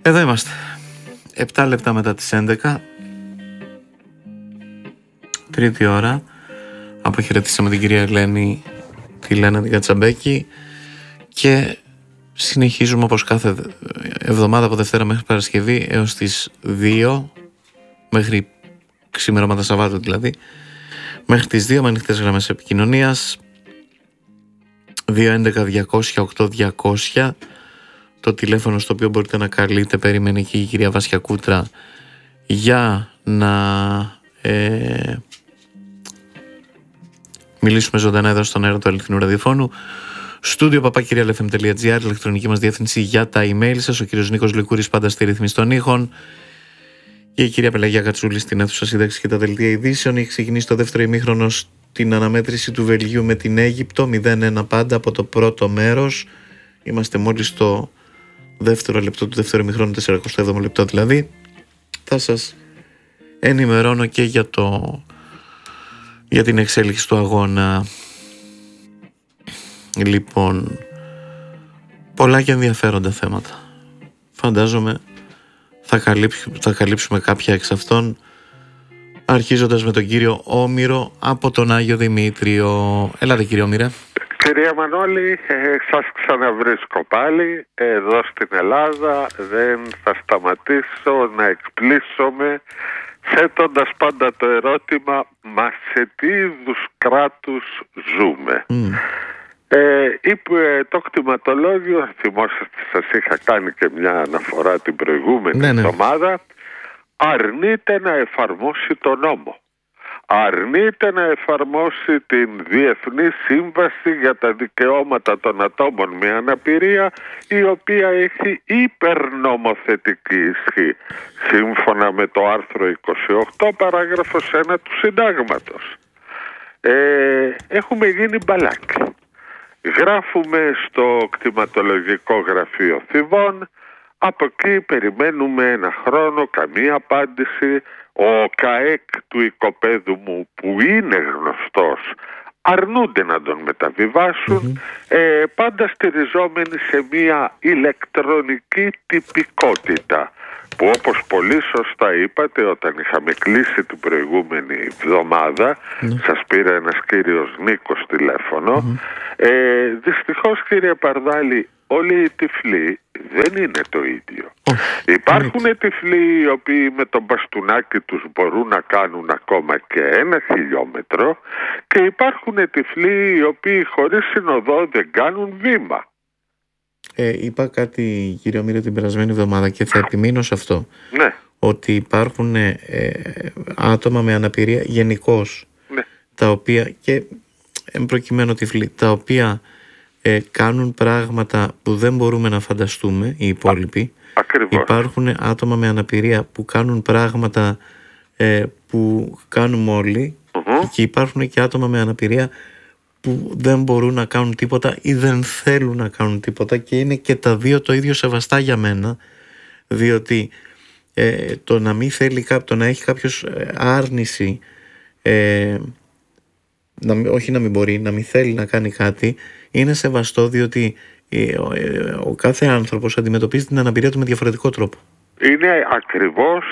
Εδώ είμαστε. 7 λεπτά μετά τις 11. Τρίτη ώρα. Αποχαιρετήσαμε την κυρία Ελένη, τη Λένα την Κατσαμπέκη, και συνεχίζουμε όπως κάθε εβδομάδα από Δευτέρα μέχρι Παρασκευή έως τις 2, μέχρι ξημερώματα Σαββάτου δηλαδή, μέχρι τις 2 με ανοιχτές γραμμές επικοινωνίας 211-200-8200, το τηλέφωνο στο οποίο μπορείτε να καλείτε. Περιμένει και η κυρία Βάσια Κούτρα για να μιλήσουμε ζωντανά εδώ στον αέρα του αληθινού ραδιοφώνου. Στούντιο papakirialfm.gr, ηλεκτρονική μας διεύθυνση για τα email σας. Ο κύριος Νίκος Λικούρης πάντα στη ρύθμιση των ήχων. Και η κυρία Πελαγία Κατσούλη στην αίθουσα σύνταξη και τα δελτία ειδήσεων. Έχει ξεκινήσει το δεύτερο ημίχρονο στην αναμέτρηση του Βελγίου με την Αίγυπτο. 0-1 πάντα από το πρώτο μέρος. Είμαστε μόλις στο δεύτερο λεπτό του δεύτερου ημίχρονου, 47ο λεπτό δηλαδή. Θα σας ενημερώνω και για την εξέλιξη του αγώνα. Λοιπόν, πολλά και ενδιαφέροντα θέματα. Φαντάζομαι θα καλύψουμε κάποια εξ αυτών, αρχίζοντας με τον κύριο Όμηρο από τον Άγιο Δημήτριο. Έλατε κύριε Όμηρε. Κυρία Μανώλη, σας ξαναβρίσκω πάλι εδώ στην Ελλάδα. Δεν θα σταματήσω να εκπλήσωμαι θέτοντας πάντα το ερώτημα, μα σε τι είδους κράτους ζούμε. Είπε το κτηματολόγιο, θυμόσαστε, σας είχα κάνει και μια αναφορά την προηγούμενη εβδομάδα, αρνείται να εφαρμόσει το νόμο. Αρνείται να εφαρμόσει την Διεθνή Σύμβαση για τα Δικαιώματα των Ατόμων με Αναπηρία, η οποία έχει υπερνομοθετική ισχύ, σύμφωνα με το άρθρο 28 παράγραφος 1 του Συντάγματος. Έχουμε γίνει μπαλάκι. Γράφουμε στο κτηματολογικό γραφείο Θηβών, από εκεί περιμένουμε ένα χρόνο, καμία απάντηση. Ο ΚΑΕΚ του οικοπαίδου μου, που είναι γνωστός, αρνούνται να τον μεταβιβάσουν, πάντα στηριζόμενοι σε μια ηλεκτρονική τυπικότητα, που όπως πολύ σωστά είπατε, όταν είχαμε κλείσει την προηγούμενη εβδομάδα, σας πήρε ένας κύριος Νίκος τηλέφωνο. Δυστυχώς, κύριε Παρδάλη, όλοι οι τυφλοί δεν είναι το ίδιο. Υπάρχουν τυφλοί οι οποίοι με το μπαστούνάκι τους μπορούν να κάνουν ακόμα και 1 χιλιόμετρο, και υπάρχουν τυφλοί οι οποίοι χωρίς συνοδό δεν κάνουν βήμα. Είπα κάτι, κύριε Όμηρε, την περασμένη εβδομάδα και θα επιμείνω σε αυτό. Ναι. Ότι υπάρχουν άτομα με αναπηρία γενικώς, τα οποία, και προκειμένου τυφλοί, τα οποία κάνουν πράγματα που δεν μπορούμε να φανταστούμε οι υπόλοιποι. Ακριβώς. Υπάρχουν άτομα με αναπηρία που κάνουν πράγματα που κάνουμε όλοι, και υπάρχουν και άτομα με αναπηρία που δεν μπορούν να κάνουν τίποτα ή δεν θέλουν να κάνουν τίποτα, και είναι και τα δύο το ίδιο σεβαστά για μένα, διότι το να μην θέλει το να έχει κάποιος άρνηση, όχι να μην μπορεί, να μην θέλει να κάνει κάτι, είναι σεβαστό, διότι ο κάθε άνθρωπος αντιμετωπίζει την αναπηρία του με διαφορετικό τρόπο. Είναι ακριβώς,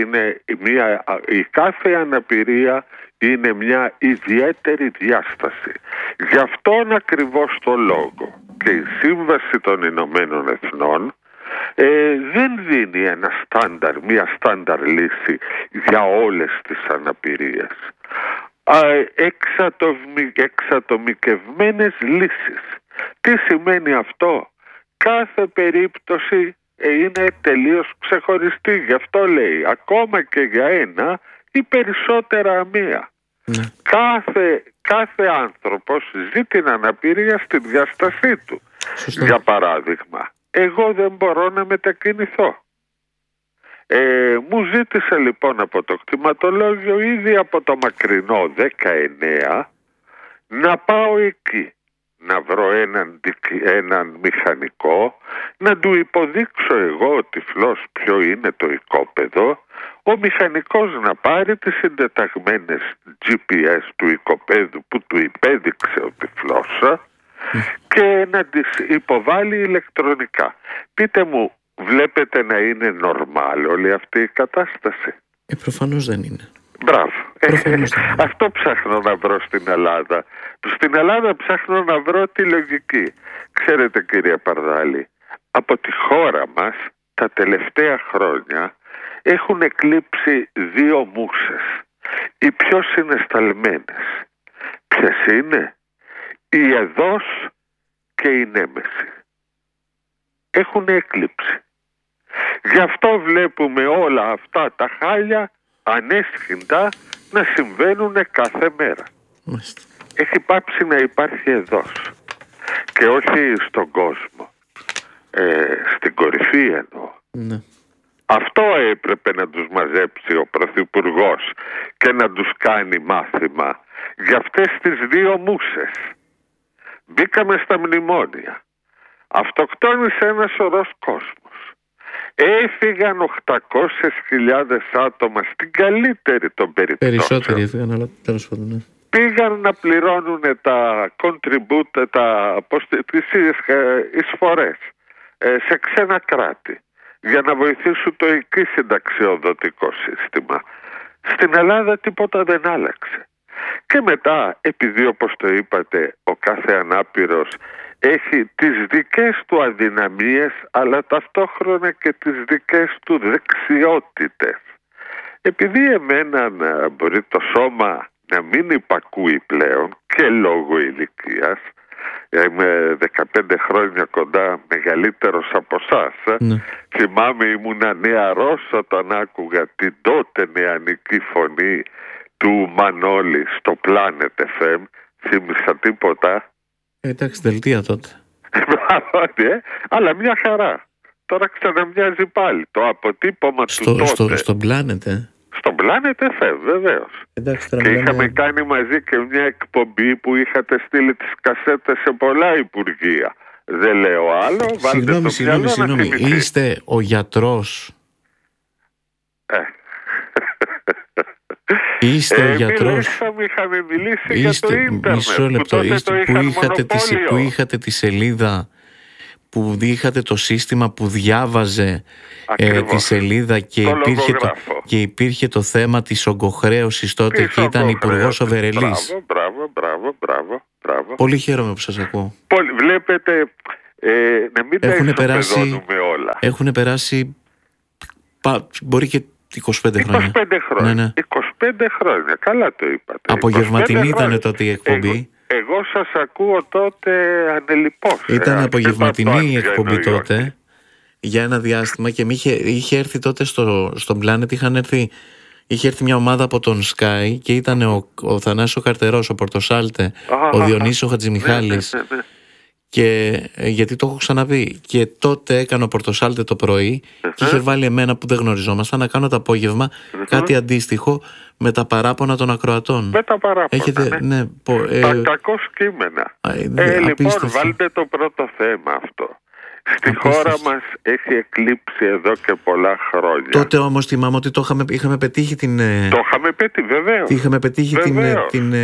η κάθε αναπηρία είναι μια ιδιαίτερη διάσταση. Γι' αυτόν ακριβώς το λόγο και η Σύμβαση των Ηνωμένων Εθνών δεν δίνει μια στάνταρ λύση για όλες τις αναπηρίες. Εξατομικευμένες λύσεις. Τι σημαίνει αυτό? Κάθε περίπτωση είναι τελείως ξεχωριστή. Γι' αυτό λέει, ακόμα και για ένα ή περισσότερα αμαία. Κάθε άνθρωπος ζει την αναπηρία στη διάστασή του. Για παράδειγμα, εγώ δεν μπορώ να μετακινηθώ. Μου ζήτησε λοιπόν από το κτηματολόγιο ήδη από το μακρινό 19 να πάω εκεί, να βρω έναν μηχανικό, να του υποδείξω εγώ ο τυφλός ποιο είναι το οικόπεδο, ο μηχανικός να πάρει τις συντεταγμένες GPS του οικοπέδου που του υπέδειξε ο τυφλός και να τις υποβάλει ηλεκτρονικά. Πείτε μου, βλέπετε να είναι νορμάλ όλη αυτή η κατάσταση? Προφανώς δεν είναι. Μπράβο. Προφανώς δεν είναι. Αυτό ψάχνω να βρω στην Ελλάδα. Στην Ελλάδα ψάχνω να βρω τη λογική. Ξέρετε, κύριε Παρδάλη, από τη χώρα μας τα τελευταία χρόνια έχουν εκλείψει 2 μουσες. Οι πιο συναισθαλμένες. Ποιες είναι? Η Εδώς και η Νέμεση. Έχουν εκλείψει. Γι' αυτό βλέπουμε όλα αυτά τα χάλια ανέσχυντα να συμβαίνουν κάθε μέρα. Μάλιστα. Έχει πάψει να υπάρχει Εδώς. Και όχι στον κόσμο. Στην κορυφή εννοώ. Ναι. Αυτό έπρεπε να τους μαζέψει ο Πρωθυπουργός και να τους κάνει μάθημα για αυτές τις 2 μουσες. Μπήκαμε στα μνημόνια. Αυτοκτόνησε ένα σωρός κόσμος. Έφυγαν 800.000 άτομα στην καλύτερη των περιπτώσεων. Περισσότεροι έφυγαν, αλλά τέλος πάντων. Ναι. Πήγαν να πληρώνουν τα contribute, τις εισφορές σε ξένα κράτη για να βοηθήσουν το εκεί συνταξιοδοτικό σύστημα. Στην Ελλάδα τίποτα δεν άλλαξε. Και μετά, επειδή όπως το είπατε, ο κάθε ανάπηρος έχει τις δικές του αδυναμίες, αλλά ταυτόχρονα και τις δικές του δεξιότητες. Επειδή εμένα μπορεί το σώμα να μην υπακούει πλέον και λόγω ηλικίας, είμαι 15 χρόνια κοντά μεγαλύτερος από εσάς. Ναι. Θυμάμαι ήμουνα νεαρός όταν άκουγα την τότε νεανική φωνή του Μανώλη στο Planet FM. Θύμισα τίποτα? Εντάξει, δελτία τότε. Αλλά μια χαρά. Τώρα ξαναμοιάζει πάλι το αποτύπωμα του τότε. Στο Planet, Στον Planet FM, βεβαίως. Εντάξει, και είχαμε κάνει μαζί και μια εκπομπή που είχατε στείλει τις κασέτες σε πολλά υπουργεία. Δεν λέω άλλο. Συγγνώμη. Είστε ο γιατρός. Είστε ο γιατρός. Είχαμε μιλήσει για το ίντερνετ. Μισό λεπτό. Που είχατε τη σελίδα, που είχατε το σύστημα που διάβαζε τη σελίδα και υπήρχε το θέμα της ογκοχρέωσης τότε και ήταν υπουργός ο Βερελής. Μπράβο. Πολύ χαίρομαι που σας ακούω. Βλέπετε, να μην τα ισοπεδώνουμε όλα. Έχουν περάσει μπορεί και 25 χρόνια. 25 χρόνια. Ναι. 25 χρόνια. Καλά το είπατε. Απογευματινή ήταν τότε η εκπομπή. Εγώ σας ακούω τότε ανελιπώς. Ήταν απογευματινή η εκπομπή τότε για ένα διάστημα και είχε έρθει τότε στον Planet, είχε έρθει μια ομάδα από τον Sky και ήταν ο Θανάσης ο Καρτερός, ο Πορτοσάλτε, ο Διονύσης ο Χατζημιχάλης. Ναι. Και γιατί το έχω ξαναπεί, και τότε έκανε ο Πορτοσάλτε το πρωί και είχε βάλει εμένα που δεν γνωριζόμασταν να κάνω το απόγευμα κάτι αντίστοιχο με τα παράπονα των ακροατών. Με τα παράπονα, ναι. Τα κακώς κείμενα. Λοιπόν, βάλτε το πρώτο θέμα αυτό. Στη χώρα μας έχει εκλείψει εδώ και πολλά χρόνια. Τότε όμως θυμάμαι ότι είχαμε πετύχει την... Το είχαμε πετύχει, βεβαίως. Είχαμε πετύχει την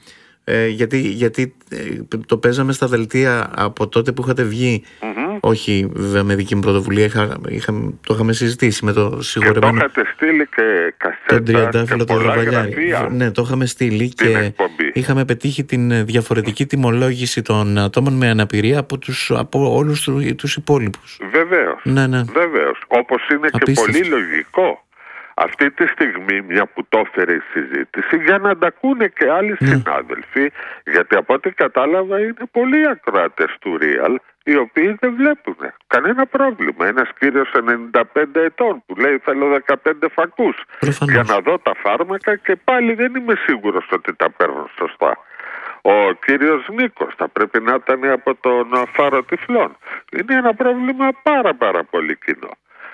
γιατί το παίζαμε στα δελτία από τότε που είχατε βγει. Όχι βέβαια με δική μου πρωτοβουλία, το είχαμε συζητήσει με το συγχωρεμένο. Και το είχατε στείλει και κασέτα. Τον Τριαντάφυλλο το Δραβαλιάρη. Ναι, το είχαμε στείλει και εκπομπή. Είχαμε πετύχει την διαφορετική τιμολόγηση των ατόμων με αναπηρία από όλους τους υπόλοιπους. Βεβαίως. Ναι. Βεβαίως. Όπως είναι απίστευτο. Και πολύ λογικό. Αυτή τη στιγμή, μια που το έφερε η συζήτηση, για να τα ακούνε και άλλοι συνάδελφοι, γιατί από ό,τι κατάλαβα είναι πολλοί ακροατές του Real, οι οποίοι δεν βλέπουν κανένα πρόβλημα. Ένας κύριος 95 ετών που λέει θέλω 15 φακούς για να δω τα φάρμακα και πάλι δεν είμαι σίγουρος ότι τα παίρνω σωστά. Ο κύριος Νίκος θα πρέπει να ήταν από τον Φάρο Τυφλών. Είναι ένα πρόβλημα πάρα πολύ κοινό.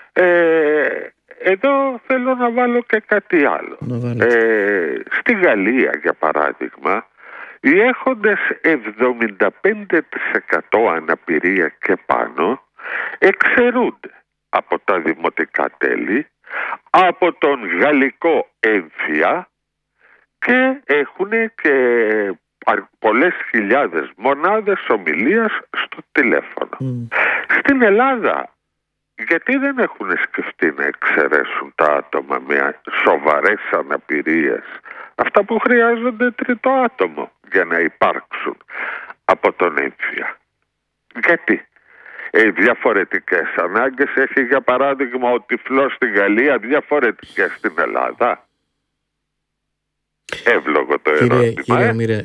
Εδώ θέλω να βάλω και κάτι άλλο. Στη Γαλλία, για παράδειγμα, οι έχοντες 75% αναπηρία και πάνω εξαιρούνται από τα δημοτικά τέλη, από τον γαλλικό έμφυα και έχουν και πολλές χιλιάδες μονάδες ομιλίας στο τηλέφωνο. Στην Ελλάδα γιατί δεν έχουν σκεφτεί να εξαιρέσουν τα άτομα με σοβαρές αναπηρίες, αυτά που χρειάζονται τρίτο άτομο για να υπάρξουν, από τον έμφυα? Γιατί? Διαφορετικές ανάγκες έχει, για παράδειγμα, ο τυφλός στη Γαλλία, διαφορετικές στην Ελλάδα? Εύλογο το ερώτημα. Κύριε Μύρε,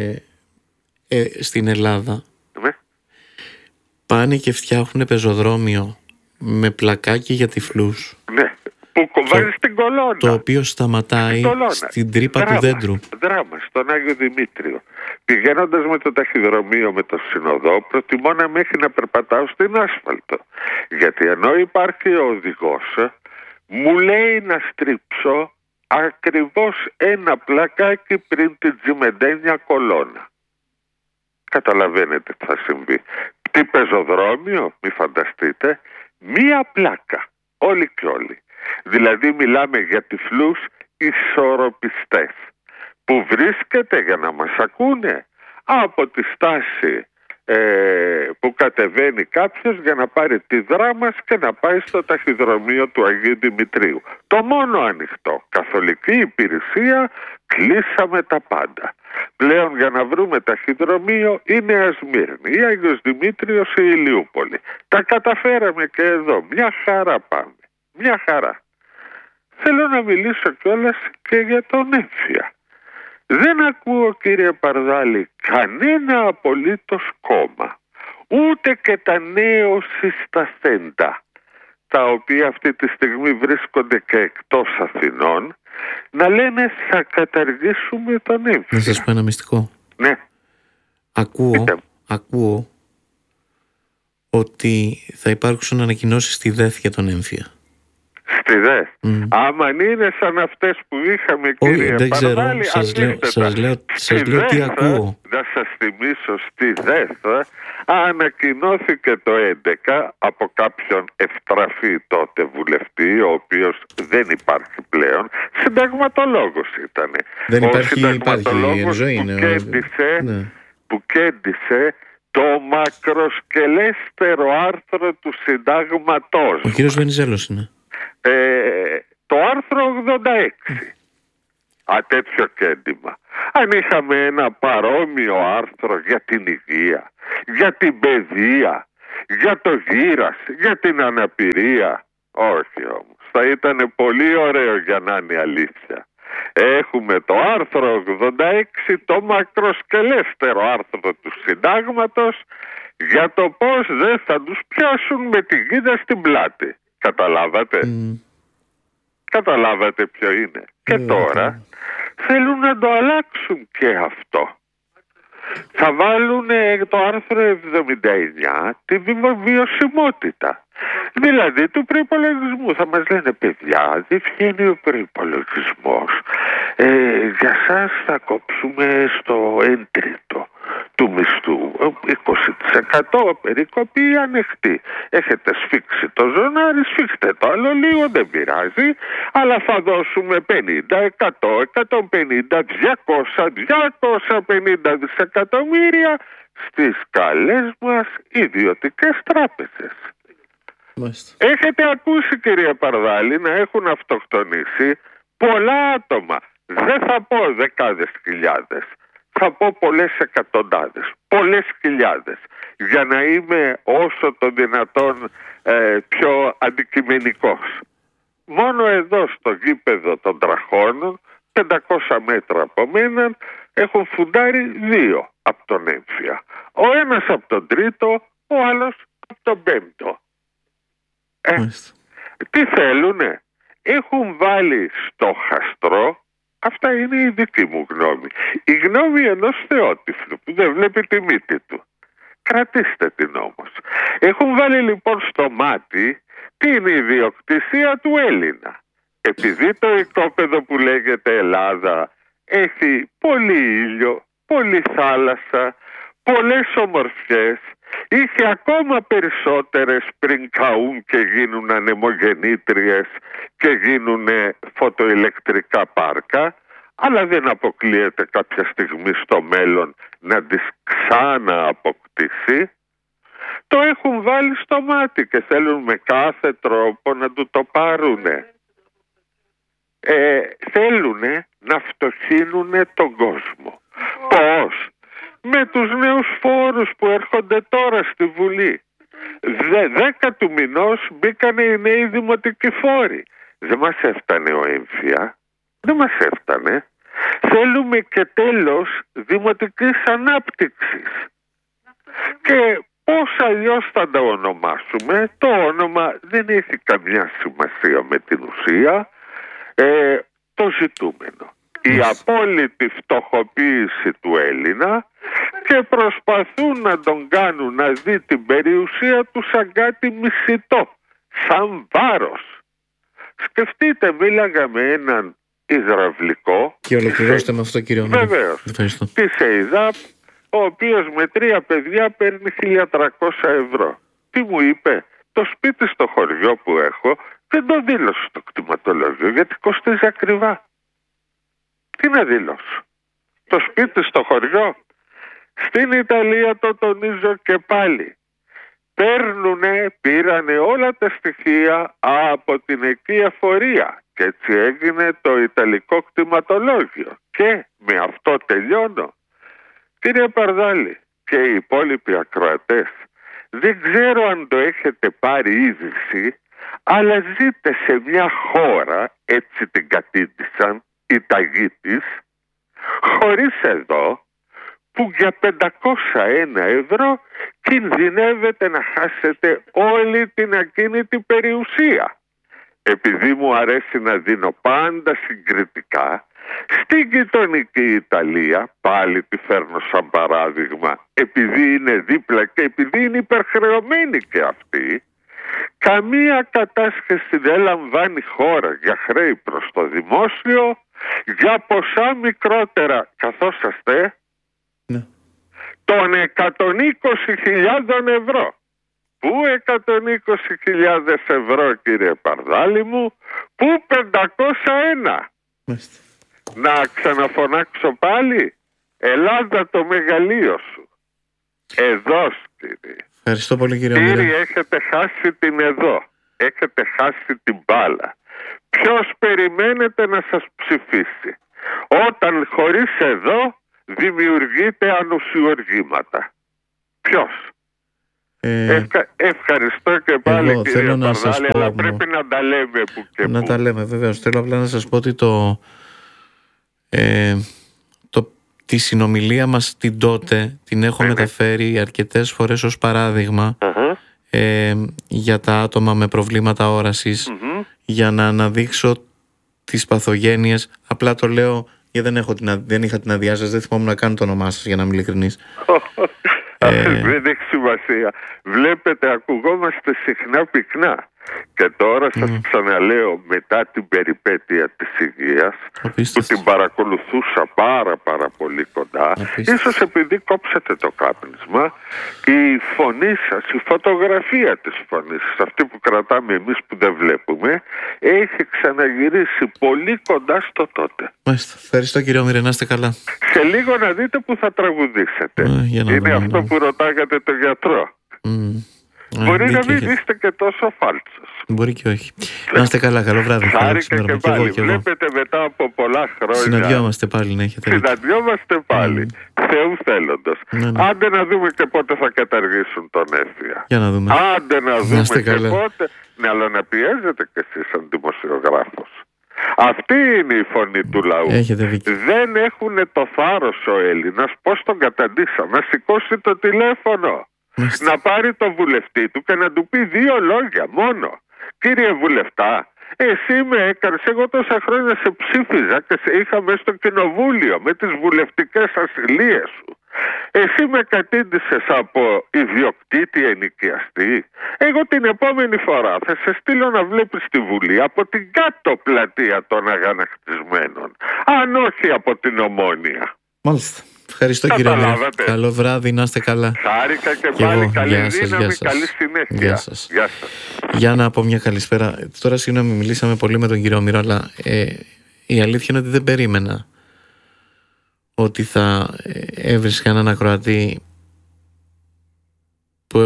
στην Ελλάδα πάνε και φτιάχνουν πεζοδρόμιο με πλακάκι για τυφλούς. Ναι, που κοβάζει στην κολόνα. Το οποίο σταματάει στην τρύπα του δέντρου. Δράμα, στον Άγιο Δημήτριο. Πηγαίνοντας με το ταχυδρομείο με το συνοδό, προτιμώ να μέχρι να περπατάω στην άσφαλτο. Γιατί ενώ υπάρχει ο οδηγός, μου λέει να στρίψω ακριβώς ένα πλακάκι πριν την τζιμεντένια κολόνα. Καταλαβαίνετε τι θα συμβεί? Τι πεζοδρόμιο, μη φανταστείτε, μία πλάκα, όλοι και όλοι. Δηλαδή μιλάμε για τυφλούς ισορροπιστές, που βρίσκεται, για να μας ακούνε, από τη στάση που κατεβαίνει κάποιος για να πάρει τη Δράμας και να πάει στο ταχυδρομείο του Αγίου Δημητρίου. Το μόνο ανοιχτό, καθολική υπηρεσία, κλείσαμε τα πάντα. Πλέον για να βρούμε ταχυδρομείο η Νέα Σμύρνη, ή Άγιος Δημήτριος, ή Ηλιούπολη. Τα καταφέραμε και εδώ, μια χαρά πάμε, μια χαρά. Θέλω να μιλήσω κιόλας και για τον έμφυα. Δεν ακούω, κύριε Παρδάλη, κανένα απολύτως κόμμα, ούτε και τα νέο συσταθέντα, τα οποία αυτή τη στιγμή βρίσκονται και εκτός Αθηνών, να λένε θα καταργήσουμε τον έμφυα. Να σας πω ένα μυστικό. Ναι. Ακούω ότι θα υπάρξουν ανακοινώσεις στη ΔΕΘ για τον έμφυα. Στη ΔΕΘ. Άμα είναι σαν αυτές που είχαμε, κύριε Παρδάλη, σας λέω τι ακούω. Να σας θυμίσω, στη ΔΕΘ ανακοινώθηκε το 2011 από κάποιον ευτραφή τότε βουλευτή, ο οποίος δεν υπάρχει πλέον, συνταγματολόγος ήταν. Δεν υπάρχει ζωή, που κέντησε το μακροσκελέστερο άρθρο του συντάγματός. Ο κύριος Βενιζέλος είναι. Το άρθρο 86. Τέτοιο κέντημα. Αν είχαμε ένα παρόμοιο άρθρο για την υγεία, για την παιδεία, για το γύρας, για την αναπηρία, όχι όμως. Θα ήταν πολύ ωραίο για να είναι αλήθεια. Έχουμε το άρθρο 86, το μακροσκελέστερο άρθρο του συντάγματος, για το πώς δεν θα τους πιάσουν με τη γίδα στην πλάτη. Καταλάβατε? Καταλάβατε ποιο είναι? Και τώρα θέλουν να το αλλάξουν και αυτό. Θα βάλουν το άρθρο 79, τη βιωσιμότητα. Δηλαδή του προϋπολογισμού. Θα μας λένε, παιδιά, δεν βγαίνει ο προϋπολογισμός. Για σας θα κόψουμε στο 1/3 του μισθού. 20% περικοπή ανοιχτή. Έχετε σφίξει το ζωνάρι, σφίξτε το άλλο λίγο, δεν πειράζει. Αλλά θα δώσουμε 50, 100, 150, 200, 250 δισεκατομμύρια στις καλές μας ιδιωτικές τράπεζες. Έχετε ακούσει, κυρία Παρδάλη, να έχουν αυτοκτονήσει πολλά άτομα. Δεν θα πω δεκάδες χιλιάδες. Θα πω πολλές εκατοντάδες, πολλές χιλιάδες, για να είμαι όσο το δυνατόν πιο αντικειμενικός. Μόνο εδώ στο γήπεδο των Τραχώνων, 500 μέτρα από μένα, έχουν φουντάρει 2 από τον έμφυα. Ο ένας από τον τρίτο, ο άλλος από τον πέμπτο. Τι θέλουνε? Έχουν βάλει στο χαστρό. Αυτά είναι η δική μου γνώμη. Η γνώμη ενός θεότυφλου που δεν βλέπει τη μύτη του. Κρατήστε την όμως. Έχουν βάλει λοιπόν στο μάτι την ιδιοκτησία του Έλληνα. Επειδή το οικόπεδο που λέγεται Ελλάδα έχει πολύ ήλιο, πολύ θάλασσα, πολλές ομορφιές, είχε ακόμα περισσότερες πριν καούν και γίνουν ανεμογεννήτριες και γίνουν φωτοηλεκτρικά πάρκα, αλλά δεν αποκλείεται κάποια στιγμή στο μέλλον να τις ξανααποκτήσει. το έχουν βάλει στο μάτι και θέλουν με κάθε τρόπο να του το πάρουνε. Θέλουνε να φτωχύνουνε τον κόσμο. Πώς? Με τους νέους φόρους που έρχονται τώρα στη Βουλή. 10 του μηνός μπήκανε οι νέοι δημοτικοί φόροι. Δεν μας έφτανε ο έμφυα. Δεν μας έφτανε. Θέλουμε και τέλος δημοτικής ανάπτυξης. Και πώς αλλιώς θα τα ονομάσουμε, το όνομα δεν έχει καμιά σημασία με την ουσία, το ζητούμενο. Η απόλυτη φτωχοποίηση του Έλληνα και προσπαθούν να τον κάνουν να δει την περιουσία του σαν κάτι μισητό, σαν βάρος. Σκεφτείτε, μίλαγα με έναν υδραυλικό. Και ολοκληρώστε με αυτό, κύριο Μύρο. Βεβαίως. Της ΕΙΔΑΠ, ο οποίος με 3 παιδιά παίρνει 1.300 ευρώ. Τι μου είπε? Το σπίτι στο χωριό που έχω δεν το δήλωσε στο κτηματολόγιο γιατί κοστίζει ακριβά. Τι να δήλωσω? Το σπίτι στο χωριό. Στην Ιταλία, το τονίζω και πάλι, πήρανε όλα τα στοιχεία από την εκεί εφορία και έτσι έγινε το Ιταλικό κτηματολόγιο. Και με αυτό τελειώνω. Κύριε Παρδάλη και οι υπόλοιποι ακροατές, δεν ξέρω αν το έχετε πάρει είδηση, αλλά ζείτε σε μια χώρα, έτσι την κατήτησαν οι ταγοί της, χωρίς εδώ, που για 501 ευρώ κινδυνεύετε να χάσετε όλη την ακίνητη περιουσία. Επειδή μου αρέσει να δίνω πάντα συγκριτικά, στην γειτονική Ιταλία, πάλι τη φέρνω σαν παράδειγμα, επειδή είναι δίπλα και επειδή είναι υπερχρεωμένη και αυτή, καμία κατάσχεση δεν λαμβάνει χώρα για χρέη προς το δημόσιο, για ποσά μικρότερα, καθόσαστε, των 120.000 ευρώ. Πού 120.000 ευρώ, κύριε Παρδάλη μου? Πού 501? Να ξαναφωνάξω πάλι? Ελλάδα, το μεγαλείο σου. Εδώ, κύριε. Ευχαριστώ πολύ, κύριε Μύρο. Κύριε, έχετε χάσει την εδώ. Έχετε χάσει την μπάλα. Ποιος περιμένετε να σας ψηφίσει? Όταν χωρίς εδώ δημιουργείται ανουσιοργήματα. Ποιος? Ευχαριστώ και πάλι, εγώ κύριε θέλω Παρδάλη, αλλά πρέπει να τα λέμε που και να που. τα λέμε, βεβαίως. Θέλω απλά να σας πω ότι τη συνομιλία μας την τότε την έχω μεταφέρει αρκετές φορές ως παράδειγμα για τα άτομα με προβλήματα όρασης, για να αναδείξω τις παθογένειες. Απλά το λέω γιατί δεν είχα την αδειά σας, δεν θυμόμουν να κάνω το όνομά σας, για να είμαι ειλικρινής. Δεν έχει σημασία. Βλέπετε, ακουγόμαστε συχνά πυκνά. Και τώρα σας ξαναλέω, μετά την περιπέτεια της υγείας, που την παρακολουθούσα πάρα πολύ κοντά, ίσως επειδή κόψατε το κάπνισμα, η φωνή σας, η φωτογραφία της φωνής σας, αυτή που κρατάμε εμείς που δεν βλέπουμε, έχει ξαναγυρίσει πολύ κοντά στο τότε. Μάλιστα. Ευχαριστώ, κύριε Μύρο, να είστε καλά. Σε λίγο να δείτε που θα τραγουδήσετε. Είναι αυτό που ρωτάγατε το γιατρό. Μπορεί να μην είστε και τόσο φάλτσος. Μπορεί και όχι. Να είστε καλά, καλό βράδυ. Χάρηκα και πάλι. Βλέπετε, μετά από πολλά χρόνια συναντιόμαστε πάλι, να έχετε δίκιο. Συναντιόμαστε πάλι. Θεού θέλοντος. Άντε να δούμε και πότε θα καταργήσουν τον έμφυα. Για να δούμε. Άντε να δούμε και πότε. Ναι, αλλά να πιέζετε κι εσείς σαν δημοσιογράφος. Αυτή είναι η φωνή του λαού. Δεν έχουν το θάρρος ο Έλληνας. Πώς τον καταντήσα? Να σηκώσει το τηλέφωνο, να πάρει το βουλευτή του και να του πει 2 λόγια μόνο. Κύριε βουλευτά, εσύ με έκανες, εγώ τόσα χρόνια σε ψήφιζα και σε είχα μέσα στο κοινοβούλιο με τις βουλευτικές ασυλίες σου. Εσύ με κατήντησες από ιδιοκτήτη ενοικιαστή. Εγώ την επόμενη φορά θα σε στείλω να βλέπεις τη Βουλή από την κάτω πλατεία των αγανακτισμένων, αν όχι από την Ομόνια. Μάλιστα. Ευχαριστώ, κύριε Μύρο. Καλό βράδυ, να είστε καλά. Χάρηκα και πάλι. Καλή δύναμη, καλή συνέχεια. Γεια σας. Για να πω μια καλησπέρα. Τώρα, συγγνώμη, μιλήσαμε πολύ με τον κύριο Μύρο, αλλά η αλήθεια είναι ότι δεν περίμενα ότι θα έβρισκα έναν ακροατή που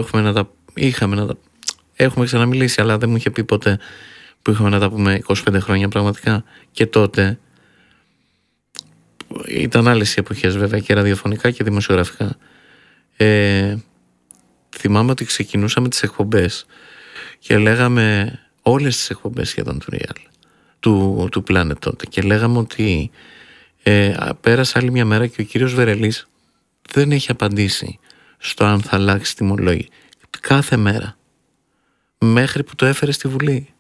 έχουμε ξαναμιλήσει, αλλά δεν μου είχε πει ποτέ, που είχαμε να τα πούμε 25 χρόνια πραγματικά. Και τότε ήταν άλλες οι εποχές βέβαια, και ραδιοφωνικά και δημοσιογραφικά. Θυμάμαι ότι ξεκινούσαμε τις εκπομπές και λέγαμε, όλες τις εκπομπές σχεδόν του Real, του Planet τότε, και λέγαμε ότι πέρασε άλλη μια μέρα και ο κύριος Βερελής δεν έχει απαντήσει στο αν θα αλλάξει τιμολόγια. Κάθε μέρα, μέχρι που το έφερε στη Βουλή.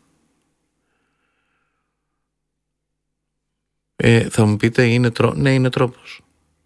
Θα μου πείτε, ναι, είναι τρόπος.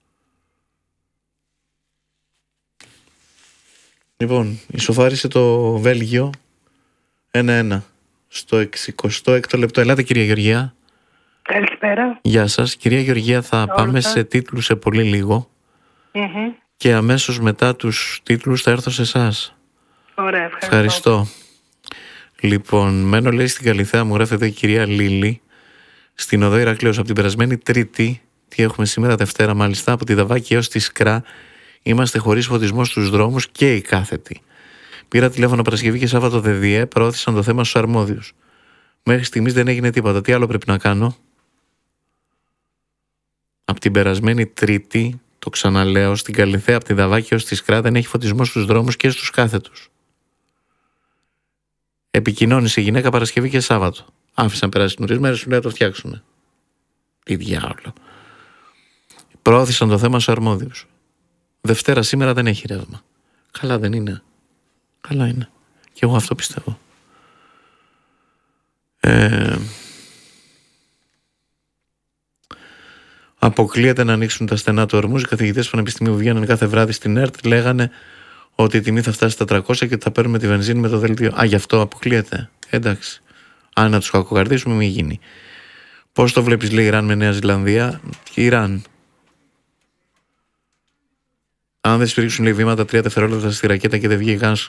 Λοιπόν, ισοφάρισε το Βέλγιο 1-1 στο 66ο λεπτό. Ελάτε, κυρία Γεωργία. Καλησπέρα. Γεια σας. Κυρία Γεωργία, θα πάμε σε τίτλους σε πολύ λίγο. Και αμέσως μετά τους τίτλους θα έρθω σε εσάς. Ωραία, ευχαριστώ. Λοιπόν, μένω, λέει, στην Καλιθέα, μου γράφει εδώ η κυρία Λίλη, στην οδό Ηρακλέως, από την περασμένη Τρίτη, τι έχουμε σήμερα, Δευτέρα μάλιστα, από τη Δαβάκη έως τη Σκρά, είμαστε χωρίς φωτισμό στους δρόμους και οι κάθετοι. Πήρα τηλέφωνο Παρασκευή και Σάββατο ΔΔΕ, προώθησαν το θέμα στους αρμόδιους. Μέχρι στιγμής δεν έγινε τίποτα. Τι άλλο πρέπει να κάνω? Από την περασμένη Τρίτη, το ξαναλέω, στην Καλιθέα, από τη Δαβάκη έως τη Σκρά, δεν έχει φωτισμό στους δρόμους και στους κάθετους. Επικοινώνησε η γυναίκα Παρασκευή και Σάββατο. Άφησαν περάσει 3 μέρες, σου λέει να το φτιάξουμε. Τι διάολο. Προώθησαν το θέμα στους αρμόδιους. Δευτέρα σήμερα δεν έχει ρεύμα. Καλά δεν είναι? Καλά είναι. Και εγώ αυτό πιστεύω. Αποκλείεται να ανοίξουν τα στενά του Ορμούζ. Οι καθηγητές του Πανεπιστημίου βγαίνουν κάθε βράδυ στην ΕΡΤ, λέγανε ότι η τιμή θα φτάσει στα 300 και ότι θα παίρνουμε τη βενζίνη με το δελτίο. Α, γι' αυτό αποκλείεται. Εντάξει. Αν να τους κακοκαρδίσουμε, μην γίνει. Πώς το βλέπεις, λέει, Ιράν με Νέα Ζηλανδία? Ιράν. Αν δεν σφυρίξουν, λέει, βήματα 3 δευτερόλεπτα στη ρακέτα και δεν βγει γάνς.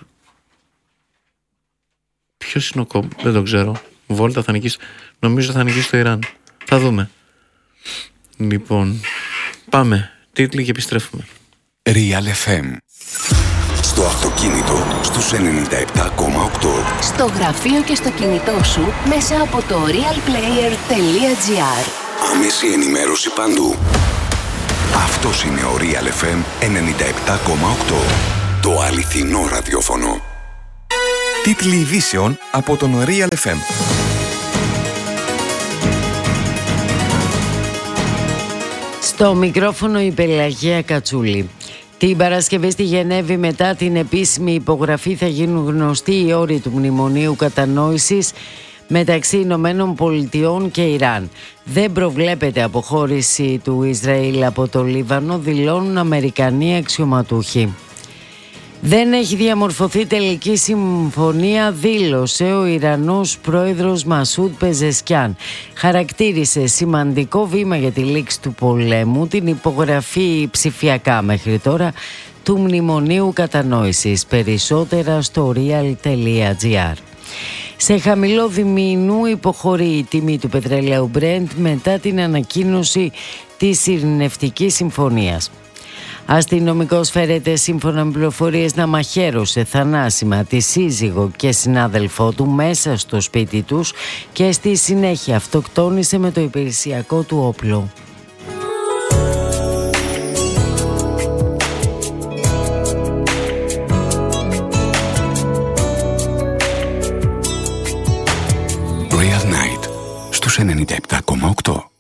Ποιος είναι ο κόμπ? Δεν το ξέρω. Βόλτα θα νικήσει. Νομίζω θα νικήσει το Ιράν. Θα δούμε. Λοιπόν, πάμε. Τίτλοι και επιστρέφουμε. Real FM. Στο αυτοκίνητο στους 97,8. Στο γραφείο και στο κινητό σου μέσα από το realplayer.gr. Άμεση ενημέρωση παντού. Αυτός είναι ο Real FM 97,8. Το αληθινό ραδιόφωνο. Τίτλοι ειδήσεων από τον Real FM. Στο μικρόφωνο η Πελαγία Κατσούλη. Την Παρασκευή στη Γενέβη, μετά την επίσημη υπογραφή, θα γίνουν γνωστοί οι όροι του Μνημονίου Κατανόησης μεταξύ Ηνωμένων Πολιτειών και Ιράν. Δεν προβλέπεται αποχώρηση του Ισραήλ από το Λίβανο, δηλώνουν Αμερικανοί αξιωματούχοι. Δεν έχει διαμορφωθεί τελική συμφωνία, δήλωσε ο Ιρανός πρόεδρος Μασούντ Πεζεσκιάν. Χαρακτήρισε σημαντικό βήμα για τη λήξη του πολέμου την υπογραφή ψηφιακά μέχρι τώρα του Μνημονίου Κατανόησης. Περισσότερα στο real.gr. Σε χαμηλό διμηνού υποχωρεί η τιμή του πετρελαίου Brent μετά την ανακοίνωση της ειρηνευτικής συμφωνίας. Αστυνομικός φέρεται σύμφωνα με πληροφορίες να μαχαίρωσε θανάσιμα τη σύζυγο και συνάδελφό του μέσα στο σπίτι τους και στη συνέχεια αυτοκτόνησε με το υπηρεσιακό του όπλο. Real Night στους 97,8.